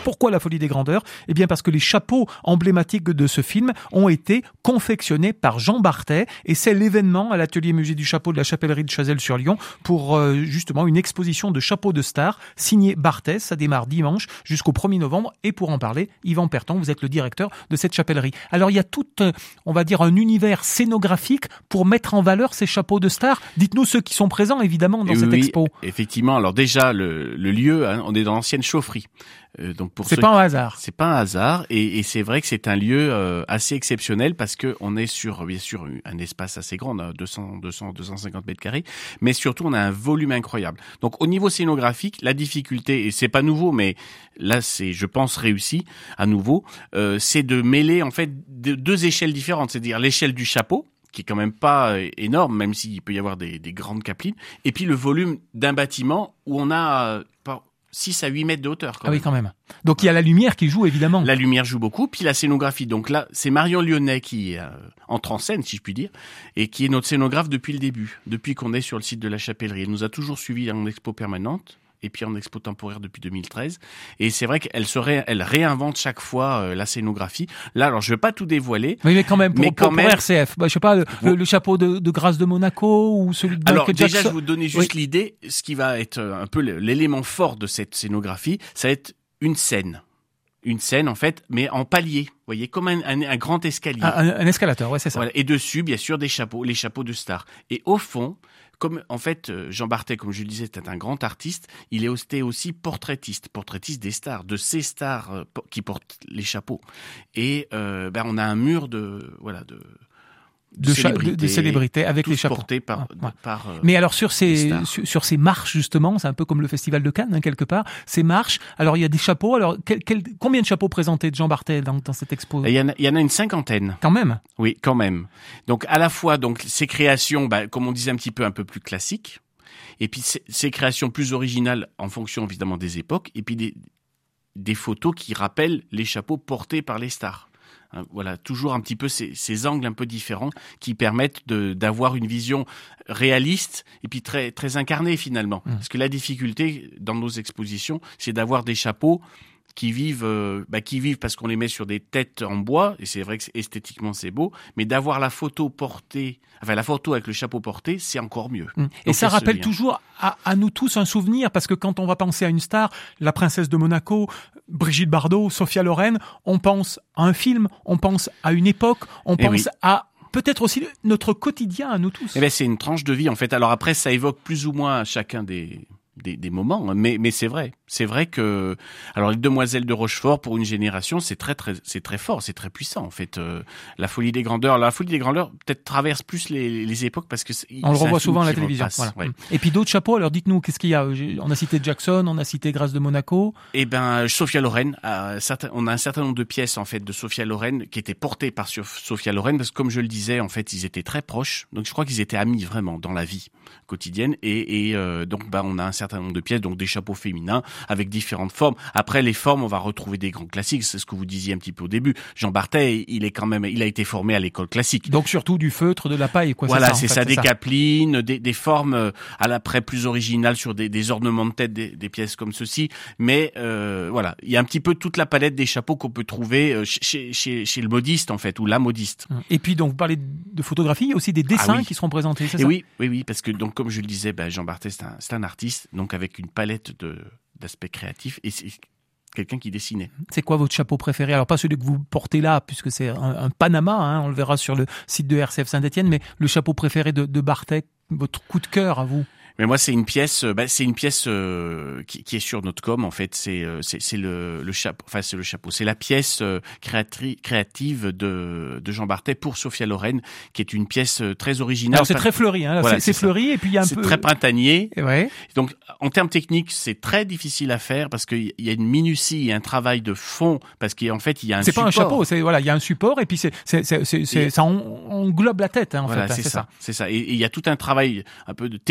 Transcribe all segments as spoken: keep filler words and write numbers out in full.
Pourquoi La Folie des Grandeurs ? Eh bien parce que les chapeaux emblématiques de ce film ont été confectionnés par Jean Barthès et c'est l'événement à l'atelier musée du chapeau de la Chapellerie de Chazelles-sur-Lyon pour euh, justement une exposition de chapeaux de stars signé Barthès. Ça démarre dimanche jusqu'au premier novembre et pour en parler, Yvan Perton, vous êtes le directeur de cette chapellerie. Alors il y a tout, euh, on va dire, un univers scénographique pour mettre en valeur ces chapeaux de stars. Dites-nous ceux qui sont présents évidemment dans oui, cette expo. Effectivement, alors déjà le, le lieu, hein, on est dans l'ancienne chaufferie. Euh, donc pour c'est ceux pas qui... un hasard. C'est pas un hasard et, et c'est vrai que c'est un lieu euh, assez exceptionnel parce que on est sur bien sûr un espace assez grand, deux cents, deux cents, deux cent cinquante mètres carrés, mais surtout on a un volume incroyable. Donc au niveau scénographique, la difficulté et c'est pas nouveau, mais là c'est je pense réussi à nouveau, euh, c'est de mêler en fait deux échelles différentes, c'est-à-dire l'échelle du chapeau qui est quand même pas énorme, même s'il peut y avoir des, des grandes capelines, et puis le volume d'un bâtiment où on a euh, six à huit mètres de hauteur. Quand ah même. oui, quand même. Donc il y a la lumière qui joue, évidemment. La lumière joue beaucoup, puis la scénographie. Donc là, c'est Marion Lyonnais qui euh, entre en scène, si je puis dire, et qui est notre scénographe depuis le début, depuis qu'on est sur le site de la Chapellerie. Elle nous a toujours suivis en expo permanente, et puis en expo temporaire depuis deux mille treize. Et c'est vrai qu'elle se ré... elle réinvente chaque fois euh, la scénographie. Là, alors je vais pas tout dévoiler. Oui, mais quand même, pour, mais quand pour, même... pour R C F, bah, je sais pas, le, le, le chapeau de, de Grâce de Monaco ou celui de Alors Michael déjà, Jackson. je vais vous donner juste oui. l'idée. Ce qui va être un peu l'élément fort de cette scénographie, ça va être une scène. Une scène, en fait, mais en palier. Vous voyez, comme un, un, un grand escalier. Un, un escalateur, ouais, c'est ça. Voilà. Et dessus, bien sûr, des chapeaux, les chapeaux de stars. Et au fond, comme en fait Jean Barthès, comme je le disais, était un grand artiste, il est aussi portraitiste, portraitiste des stars, de ces stars euh, qui portent les chapeaux. Et euh, ben on a un mur de voilà de de, de, célébrités, de, de célébrités avec les chapeaux portés par, ah, ouais. par euh, mais alors sur ces sur, sur ces marches justement, c'est un peu comme le festival de Cannes hein, quelque part. Ces marches, alors il y a des chapeaux. Alors quel, quel, combien de chapeaux présentés de Jean Barthès dans, dans cette expo ? Il y en a, il y en a une cinquantaine. Quand même. Oui, quand même. Donc à la fois donc ces créations, bah, comme on disait un petit peu un peu plus classiques, et puis ces, ces créations plus originales en fonction évidemment des époques, et puis des des photos qui rappellent les chapeaux portés par les stars. Voilà, toujours un petit peu ces, ces angles un peu différents qui permettent de, d'avoir une vision réaliste et puis très, très incarnée finalement. Mmh. Parce que la difficulté dans nos expositions, c'est d'avoir des chapeaux qui vivent, euh, bah, qui vivent parce qu'on les met sur des têtes en bois, et c'est vrai que c'est, esthétiquement c'est beau, mais d'avoir la photo portée, enfin la photo avec le chapeau porté, c'est encore mieux. Mmh. Et Donc, ça rappelle toujours à, à nous tous un souvenir, parce que quand on va penser à une star, la princesse de Monaco, Brigitte Bardot, Sophia Loren, on pense à un film, on pense à une époque, on et pense oui. à peut-être aussi notre quotidien à nous tous. Eh ben, c'est une tranche de vie en fait. Alors après, ça évoque plus ou moins chacun des... Des, des moments, mais mais c'est vrai, c'est vrai que alors les Demoiselles de Rochefort pour une génération c'est très très c'est très fort, c'est très puissant en fait. Euh, la Folie des Grandeurs, la Folie des Grandeurs peut-être traverse plus les, les époques parce que c'est, on le revoit souvent à la télévision. Voilà. Ouais. Et puis d'autres chapeaux. Alors dites-nous qu'est-ce qu'il y a. On a cité Jackson, on a cité Grâce de Monaco. Eh ben Sophia Loren, euh, certain, on a un certain nombre de pièces en fait de Sophia Loren qui étaient portées par Sophia Loren parce que comme je le disais en fait ils étaient très proches, donc je crois qu'ils étaient amis vraiment dans la vie quotidienne et, et euh, donc bah on a un certain nombre de pièces, donc des chapeaux féminins avec différentes formes. Après les formes, on va retrouver des grands classiques, c'est ce que vous disiez un petit peu au début. Jean Barthès, il est quand même, il a été formé à l'école classique. Donc surtout du feutre, de la paille, quoi. Voilà, c'est ça, c'est ça, fait, des c'est capelines, des, des formes à l'après plus originales sur des, des ornements de tête, des, des pièces comme ceci. Mais euh, voilà, il y a un petit peu toute la palette des chapeaux qu'on peut trouver chez, chez, chez le modiste en fait, ou la modiste. Et puis donc vous parlez de photographie, il y a aussi des dessins ah, oui. qui seront présentés, c'est Et ça ? Oui, oui, oui, parce que donc comme je le disais, ben, Jean Barthès c'est un, c'est un artiste, donc avec une palette de d'aspects créatifs et c'est quelqu'un qui dessinait. C'est quoi votre chapeau préféré ? Alors pas celui que vous portez là, puisque c'est un, un Panama, hein, on le verra sur le site de R C F Saint-Étienne, mais le chapeau préféré de, de Barthès, votre coup de cœur à vous ? Mais moi, c'est une pièce, bah, c'est une pièce euh, qui, qui est sur notre com. En fait, c'est euh, c'est, c'est le, le chapeau, enfin c'est le chapeau, c'est la pièce euh, créatri- créative de de Jean Barthès pour Sophia Loren, qui est une pièce euh, très originale. Alors c'est très fleuri, hein. Voilà, c'est, c'est, c'est fleuri et puis il y a un c'est peu. C'est très printanier. Ouais. Donc en termes techniques, c'est très difficile à faire parce qu'il y a une minutie et un travail de fond parce qu'en fait il y a un. C'est support. pas un chapeau, c'est voilà, il y a un support et puis c'est c'est c'est, c'est, c'est ça englobe la tête, hein, en voilà, fait. c'est, c'est ça, ça, c'est ça. Et il y a tout un travail un peu de technique de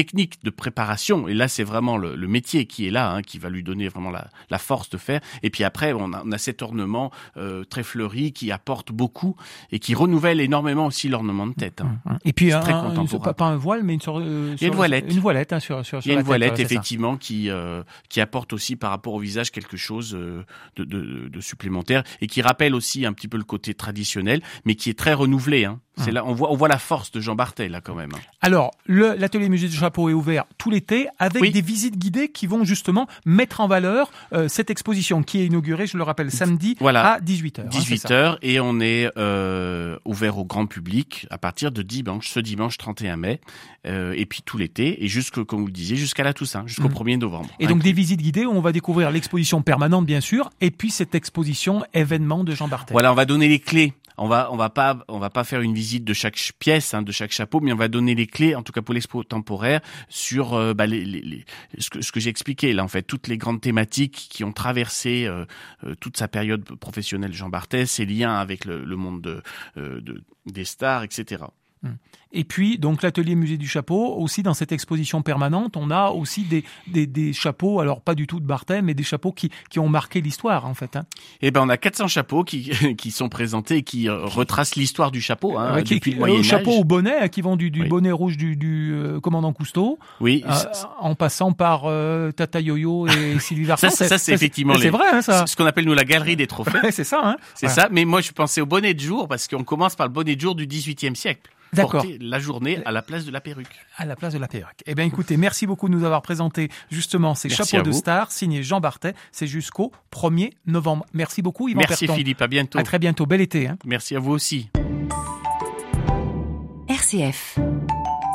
préparation. Et là, c'est vraiment le, le métier qui est là, hein, qui va lui donner vraiment la, la force de faire. Et puis après, on a, on a cet ornement euh, très fleuri qui apporte beaucoup et qui renouvelle énormément aussi l'ornement de tête. Hein. Et puis, c'est un, très un, contemporain. Pas, pas un voile, mais une, sur, euh, Il y a une voilette. Une voilette hein, sur, sur, sur Il y a la une voilette, tête, effectivement, qui, euh, qui apporte aussi par rapport au visage quelque chose euh, de, de, de supplémentaire et qui rappelle aussi un petit peu le côté traditionnel, mais qui est très renouvelé. Hein. C'est là, on voit, on voit la force de Jean Barthès, là, quand même. Alors, le, l'atelier musée du chapeau est ouvert tout l'été avec oui. des visites guidées qui vont justement mettre en valeur euh, cette exposition qui est inaugurée, je le rappelle, samedi voilà. à dix-huit heures. dix-huit heures, hein, et on est euh, ouvert au grand public à partir de dimanche, ce dimanche trente et un mai, euh, et puis tout l'été, et jusque, comme vous le disiez, jusqu'à la Toussaint, jusqu'au mmh. premier novembre. Et donc des visites guidées où on va découvrir l'exposition permanente, bien sûr, et puis cette exposition événement de Jean Barthès. Voilà, on va donner les clés. On va, on va pas, on va pas faire une visite de chaque pièce, hein, de chaque chapeau, mais on va donner les clés, en tout cas pour l'expo temporaire, sur euh, bah, les, les, les, ce que, ce que j'ai expliqué là, en fait, toutes les grandes thématiques qui ont traversé euh, euh, toute sa période professionnelle, Jean Barthès, ses liens avec le, le monde de, euh, de, des stars, et cetera. Et puis, donc, l'atelier musée du chapeau, aussi dans cette exposition permanente, on a aussi des, des, des chapeaux, alors pas du tout de Barthès, mais des chapeaux qui, qui ont marqué l'histoire, en fait. Hein. Eh ben, on a quatre cents chapeaux qui, qui sont présentés et qui euh, retracent l'histoire du chapeau, hein, ouais, qui, depuis qui, le Moyen-Âge. Chapeau au bonnet, qui vont du, du oui. bonnet rouge du, du euh, commandant Cousteau, oui, euh, en passant par euh, Tata Yo-Yo et Sylvie Vartan. ça, ça, ça, c'est effectivement c'est, les, c'est vrai, hein, ça. ce qu'on appelle nous la galerie des trophées. Ouais, c'est ça, hein. C'est ouais. ça. Mais moi, je pensais au bonnet de jour parce qu'on commence par le bonnet de jour du dix-huitième siècle. D'accord. Porter la journée à la place de la perruque. À la place de la perruque. Eh bien, écoutez, merci beaucoup de nous avoir présenté justement ces merci chapeaux de stars signés Jean Barthès. C'est jusqu'au premier novembre. Merci beaucoup, Yvan Merci Perton. Philippe, à bientôt. À très bientôt. Bel été. Hein. Merci à vous aussi. R C F.